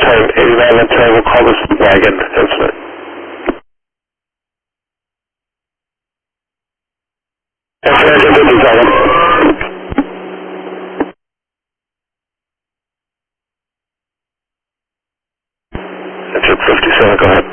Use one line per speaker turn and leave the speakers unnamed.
time, 89 on time, we'll call this wagon incident. Atlanta, this is Ellen. That's at 57, go ahead.